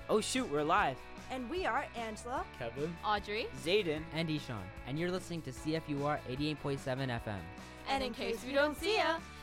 Oh shoot, we're live. And we are Angela, Kevin, Audrey, Zayden, and Ishan, and you're listening to CFUR 88.7 FM. and in case we don't see ya,